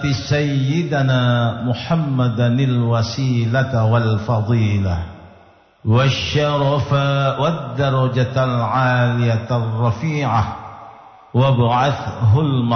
آت سيدنا محمدا الوسيلة والفضيلة والشرف والدرجة العالية الرفيعة وابعثه